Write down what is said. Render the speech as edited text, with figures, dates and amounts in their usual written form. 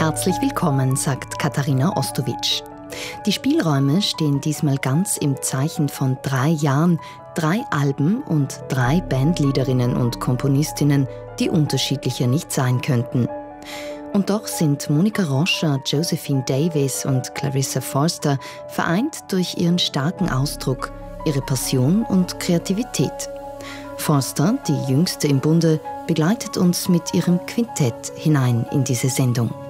Herzlich willkommen, sagt Katharina Ostowitsch. Die Spielräume stehen diesmal ganz im Zeichen von 3 Jahren, 3 Alben und 3 Bandleaderinnen und Komponistinnen, die unterschiedlicher nicht sein könnten. Und doch sind Monika Roscher, Josephine Davis und Clarissa Forster vereint durch ihren starken Ausdruck, ihre Passion und Kreativität. Forster, die jüngste im Bunde, begleitet uns mit ihrem Quintett hinein in diese Sendung.